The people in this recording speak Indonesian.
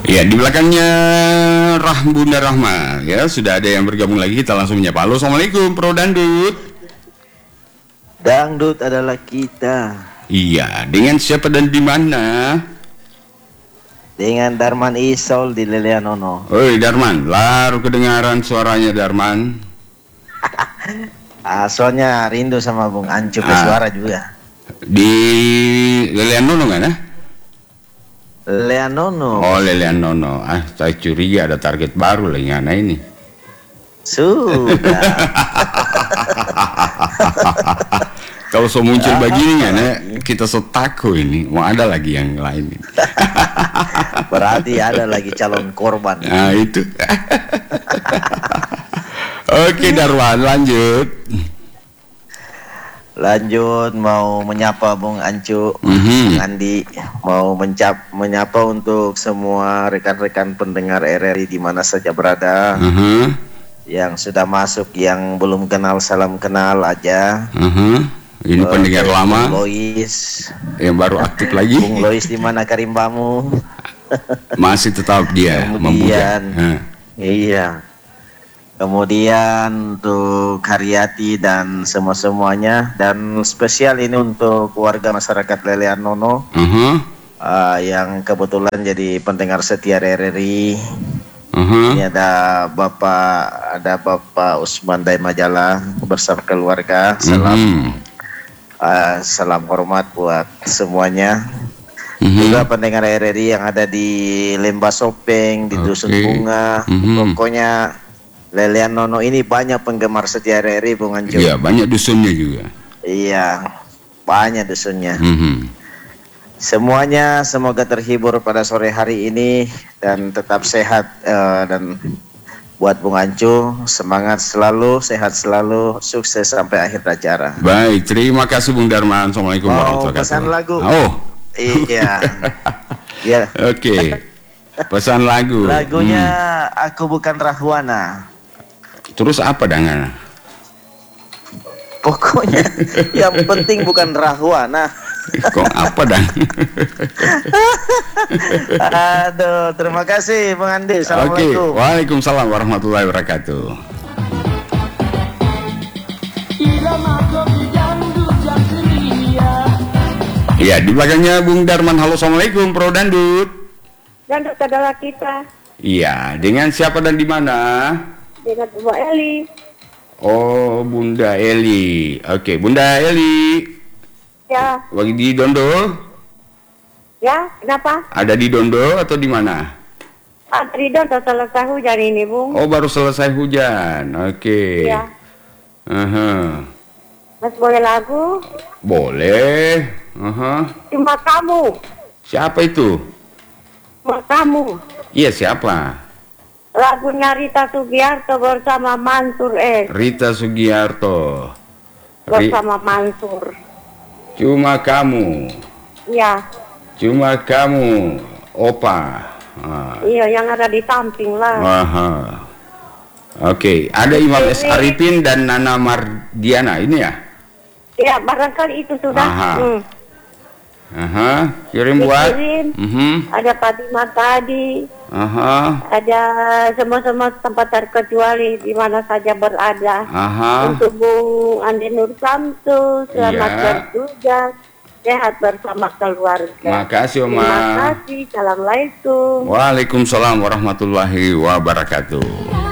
Ya, di belakangnya Bunda Rahma. Ya, sudah ada yang bergabung lagi. Kita langsung menyapa. Halo, assalamualaikum, Pro Dangdut. Dangdut adalah kita. Iya, dengan siapa dan di mana? Dengan Darman Isol di Leleanono. Oi, Darman, baru kedengaran suaranya Darman. Soalnya rindu sama Bung Ancu ke suara juga. Di Leleanono kan ya? Leleanono. Oh, Leleanono. Saya curiga ada target baru lagi anak ini. Sudah. Kalau so muncul begini kan ya, kita so takut ini. Mau ada lagi yang lain. Berarti ada lagi calon korban. Nah, itu. Oke, Darwan, lanjut. Lanjut, mau menyapa Bung Ancu, Bung Andi, mau menyapa untuk semua rekan-rekan pendengar RRI di mana saja berada. Yang sudah masuk, yang belum kenal, salam kenal aja. Ini pendengar lama. Bung Lois, yang baru aktif lagi. Bung Lois di mana karimbamu? Masih tetap dia Kemudian, iya. Kemudian untuk Haryati dan semuanya, dan spesial ini untuk warga masyarakat Leleanono yang kebetulan jadi pendengar setia RRI. Ini ada Bapak Usman Dai Majalah bersama keluarga. Salam hormat buat semuanya. Juga pendengar RRI yang ada di Lembah Sopeng, di Dusun Bunga. Pokoknya Leleanono ini banyak penggemar setia RRI, Bung Anjo. Iya, banyak dusunnya juga. Iya, banyak dusunnya. Semuanya semoga terhibur pada sore hari ini dan tetap sehat, dan buat Bung Ancu, semangat selalu, sehat selalu, sukses sampai akhir acara. Baik, terima kasih Bung Darman. Assalamualaikum warahmatullahi wabarakatuh. Pesan lagu. Oh, iya. Ya. Oke. Pesan lagu. Lagunya Aku Bukan Rahwana. Terus apa dengan? Pokoknya yang penting bukan Rahwana. Kok apa dan? Aduh, terima kasih Bang Andi. Assalamualaikum. Waalaikumsalam warahmatullahi wabarakatuh. Ya, di belakangnya Bung Darman. Halo, assalamualaikum, Pro Dangdut. Dangdut adalah kita. Iya, dengan siapa dan di mana? Dengan Bunda Eli. Oh, Bunda Eli. Oke, Bunda Eli. Ya. Lagi di Dondol? Ya, kenapa? Ada di Dondol atau di mana? Ada di Dondol, selesai hujan ini, Bung. Oh, baru selesai hujan. Oke. Iya. Mas boleh lagu? Boleh. Cuma kamu. Siapa itu? Cuma kamu. Iya, siapa? Lagunya Rita Sugiarto bersama Mansur S. Rita Sugiarto. Bersama Mansur. Cuma kamu. Iya. Cuma kamu. Opa. Iya, yang ada di samping lah. Oke, ada Imam S. Arifin dan Nana Mardiana, ini ya? Iya, barangkali itu sudah. Kirim buat. Ada Fatimah tadi. Ada semua tempat terkecuali di mana saja berada. Untuk Bung Andi Nur Samsu, selamat bertugas, sehat bersama keluarga. Makasih, Oma. Terima kasih. Assalamualaikum. Waalaikumsalam warahmatullahi wabarakatuh.